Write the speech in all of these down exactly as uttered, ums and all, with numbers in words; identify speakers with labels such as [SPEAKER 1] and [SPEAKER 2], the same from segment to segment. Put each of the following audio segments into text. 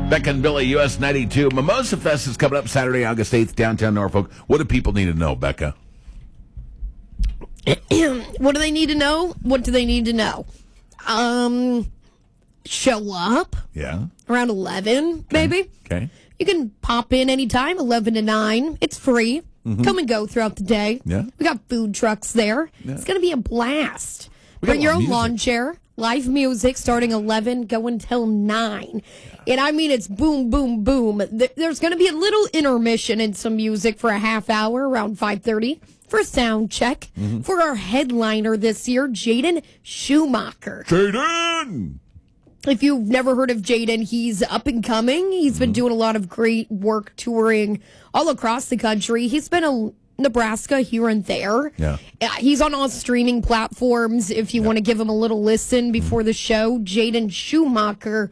[SPEAKER 1] Becca and Billy, U S ninety-two. Mimosa Fest is coming up Saturday, August eighth, downtown Norfolk. What do people need to know, Becca?
[SPEAKER 2] What do they need to know? What do they need to know? Um, show up.
[SPEAKER 1] Yeah.
[SPEAKER 2] Around eleven, maybe.
[SPEAKER 1] Okay.
[SPEAKER 2] You can pop in anytime, eleven to nine. It's free. Mm-hmm. Come and go throughout the day.
[SPEAKER 1] Yeah.
[SPEAKER 2] We got food trucks there. Yeah. It's going to be a blast. Bring your own music. Lawn chair. Live music starting eleven, going till nine. Yeah. And I mean, it's boom, boom, boom. There's going to be a little intermission and some music for a half hour around five thirty for a sound check mm-hmm. for our headliner this year, Jaden Schumacher.
[SPEAKER 1] Jaden!
[SPEAKER 2] If you've never heard of Jaden, he's up and coming. He's mm-hmm. been doing a lot of great work touring all across the country. He's been a Nebraska here and there.
[SPEAKER 1] Yeah.
[SPEAKER 2] He's on all streaming platforms if you yeah. want to give him a little listen before the show. Jaden Schumacher.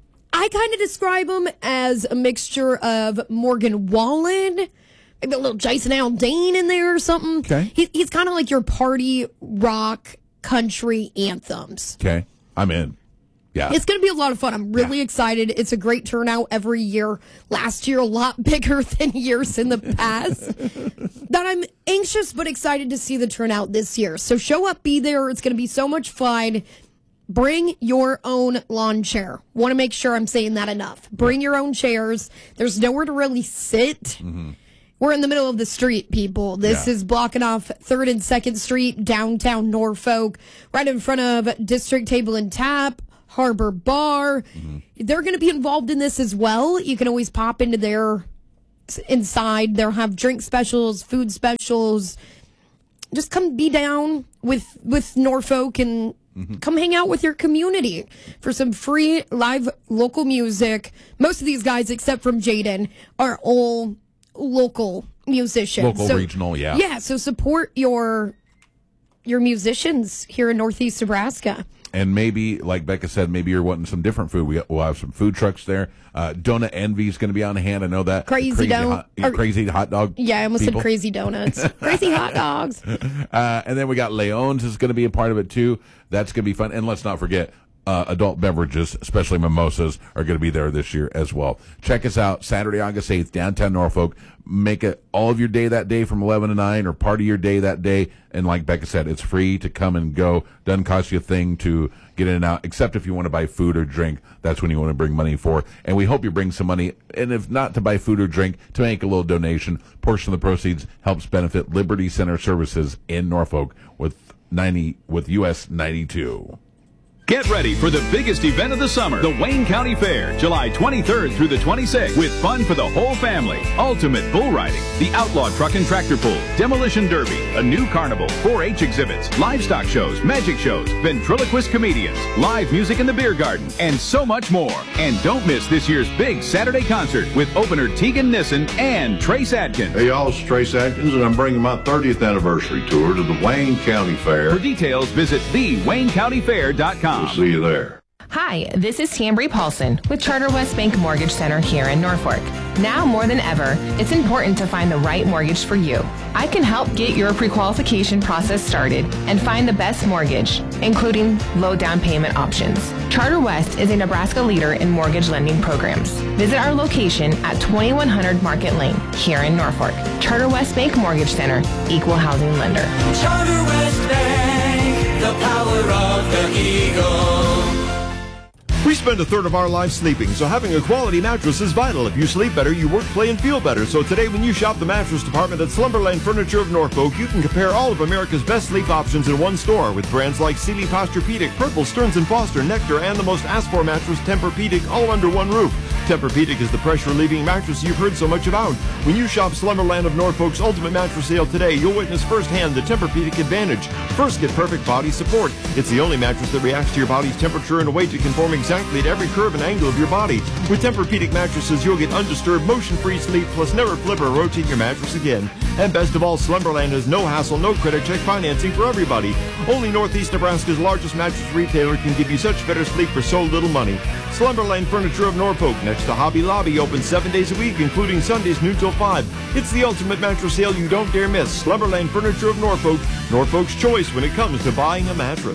[SPEAKER 2] I kind of describe him as a mixture of Morgan Wallen, maybe a little Jason Aldean in there or something.
[SPEAKER 1] Okay.
[SPEAKER 2] He, he's kind of like your party rock country anthems.
[SPEAKER 1] Okay. I'm in. Yeah.
[SPEAKER 2] It's going to be a lot of fun. I'm really yeah. excited. It's a great turnout every year. Last year, a lot bigger than years in the past. That I'm anxious but excited to see the turnout this year. So show up, be there. It's going to be so much fun. Bring your own lawn chair. Want to make sure I'm saying that enough. Bring yeah. your own chairs. There's nowhere to really sit. Mm-hmm. We're in the middle of the street, people. This yeah. is blocking off third and second Street, downtown Norfolk, right in front of District Table and Tap, Harbor Bar. Mm-hmm. They're going to be involved in this as well. You can always pop into their inside. They'll have drink specials, food specials. Just come be down with with Norfolk and mm-hmm. come hang out with your community for some free live local music. Most of these guys, except from Jaden, are all local musicians.
[SPEAKER 1] Local,
[SPEAKER 2] so,
[SPEAKER 1] regional, yeah.
[SPEAKER 2] Yeah, so support your your musicians here in Northeast Nebraska.
[SPEAKER 1] And maybe, like Becca said, maybe you're wanting some different food. We, we'll have some food trucks there. Uh, Donut Envy is going to be on hand. I know that.
[SPEAKER 2] Crazy, crazy donut.
[SPEAKER 1] Hot, yeah, crazy hot dog.
[SPEAKER 2] Yeah, I almost
[SPEAKER 1] people.
[SPEAKER 2] said crazy donuts. Crazy hot dogs.
[SPEAKER 1] Uh, and then we got Leon's is going to be a part of it, too. That's going to be fun. And let's not forget, uh, adult beverages, especially mimosas, are going to be there this year as well. Check us out Saturday, August eighth, downtown Norfolk. Make it all of your day that day from eleven to nine, or part of your day that day. And like Becca said, it's free to come and go. Doesn't cost you a thing to get in and out, except if you want to buy food or drink. That's when you want to bring money for. And we hope you bring some money. And if not to buy food or drink, to make a little donation. Portion of the proceeds helps benefit Liberty Center Services in Norfolk with ninety with U S ninety-two.
[SPEAKER 3] Get ready for the biggest event of the summer, the Wayne County Fair, July twenty-third through the twenty-sixth, with fun for the whole family. Ultimate bull riding, the Outlaw Truck and Tractor Pull, Demolition Derby, a new carnival, four H exhibits, livestock shows, magic shows, ventriloquist comedians, live music in the beer garden, and so much more. And don't miss this year's big Saturday concert with opener Tegan Nissen and Trace Adkins.
[SPEAKER 4] Hey y'all, it's Trace Adkins, and I'm bringing my thirtieth anniversary tour to the Wayne County Fair.
[SPEAKER 3] For details, visit the wayne county fair dot com.
[SPEAKER 4] We'll see you there.
[SPEAKER 5] Hi, this is Tambry Paulson with Charter West Bank Mortgage Center here in Norfolk. Now more than ever, it's important to find the right mortgage for you. I can help get your pre-qualification process started and find the best mortgage, including low down payment options. Charter West is a Nebraska leader in mortgage lending programs. Visit our location at twenty-one hundred Market Lane here in Norfolk. Charter West Bank Mortgage Center, equal housing lender.
[SPEAKER 6] Charter West Bank, the power of the Eagle.
[SPEAKER 7] We spend a third of our lives sleeping, so having a quality mattress is vital. If you sleep better, you work, play, and feel better. So today, when you shop the mattress department at Slumberland Furniture of Norfolk, you can compare all of America's best sleep options in one store with brands like Sealy Posturepedic, Purple, Stearns and Foster, Nectar, and the most asked-for mattress, Tempur-Pedic, all under one roof. Tempur-Pedic is the pressure-relieving mattress you've heard so much about. When you shop Slumberland of Norfolk's Ultimate Mattress Sale today, you'll witness firsthand the Tempur-Pedic advantage. First, get perfect body support. It's the only mattress that reacts to your body's temperature in a way to conform exactly to every curve and angle of your body. With Tempur-Pedic mattresses, you'll get undisturbed, motion-free sleep, plus never flip or rotate your mattress again. And best of all, Slumberland has no hassle, no credit check financing for everybody. Only Northeast Nebraska's largest mattress retailer can give you such better sleep for so little money. Slumberland Furniture of Norfolk, next to Hobby Lobby, open seven days a week, including Sundays noon till five. It's the ultimate mattress sale you don't dare miss. Slumberland Furniture of Norfolk, Norfolk's choice when it comes to buying a mattress.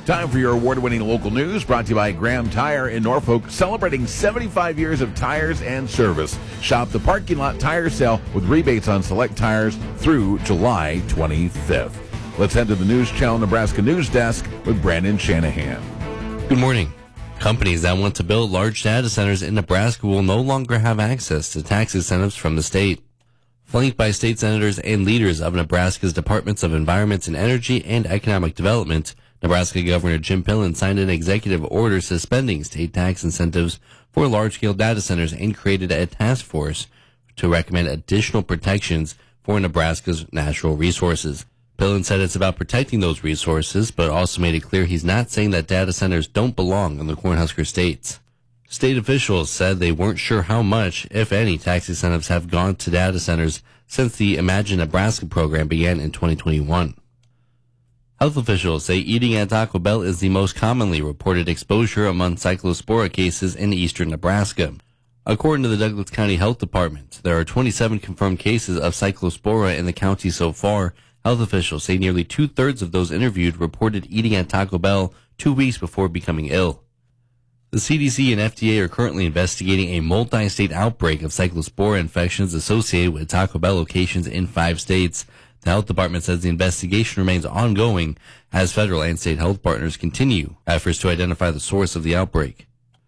[SPEAKER 1] Time for your award-winning local news, brought to you by Graham Tire in Norfolk, celebrating seventy-five years of tires and service. Shop the parking lot tire sale with rebates on select tires through July twenty-fifth. Let's head to the News Channel Nebraska News Desk with Brandon Shanahan.
[SPEAKER 8] Good morning. Companies that want to build large data centers in Nebraska will no longer have access to tax incentives from the state. Flanked by state senators and leaders of Nebraska's Departments of Environment and Energy and Economic Development, Nebraska Governor Jim Pillen signed an executive order suspending state tax incentives for large-scale data centers and created a task force to recommend additional protections for Nebraska's natural resources. Pillen said it's about protecting those resources, but also made it clear he's not saying that data centers don't belong in the Cornhusker states. State officials said they weren't sure how much, if any, tax incentives have gone to data centers since the Imagine Nebraska program began in twenty twenty-one. Health officials say eating at Taco Bell is the most commonly reported exposure among cyclospora cases in eastern Nebraska. According to the Douglas County Health Department, there are twenty-seven confirmed cases of cyclospora in the county so far. Health officials say nearly two-thirds of those interviewed reported eating at Taco Bell two weeks before becoming ill. The C D C and F D A are currently investigating a multi-state outbreak of cyclospora infections associated with Taco Bell locations in five states. The health department says the investigation remains ongoing as federal and state health partners continue efforts to identify the source of the outbreak.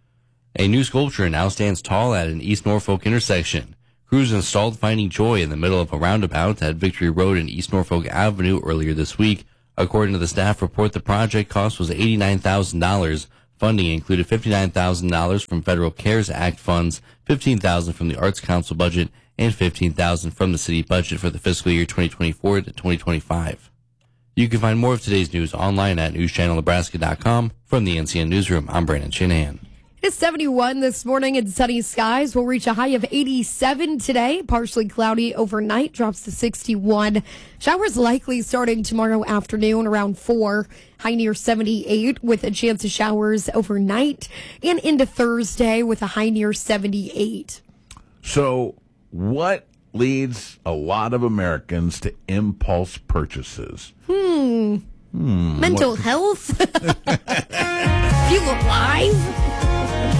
[SPEAKER 8] A new sculpture now stands tall at an East Norfolk intersection. Crews installed Finding Joy in the middle of a roundabout at Victory Road and East Norfolk Avenue earlier this week. According to the staff report, the project cost was eighty-nine thousand dollars. Funding included fifty-nine thousand dollars from Federal CARES Act funds, fifteen thousand dollars from the Arts Council budget, and fifteen thousand dollars from the city budget for the fiscal year twenty twenty-four to twenty twenty-five. You can find more of today's news online at news channel nebraska dot com. From the N C N Newsroom, I'm Brandon Shanahan.
[SPEAKER 2] It's seventy-one this morning and sunny skies. We'll reach a high of eighty-seven today. Partially cloudy overnight, drops to sixty-one. Showers likely starting tomorrow afternoon around four. High near seventy-eight with a chance of showers overnight. And into Thursday with a high near seventy-eight.
[SPEAKER 1] So what leads a lot of Americans to impulse purchases?
[SPEAKER 2] Hmm.
[SPEAKER 1] Hmm.
[SPEAKER 2] Mental
[SPEAKER 1] What?
[SPEAKER 2] health? Feel alive?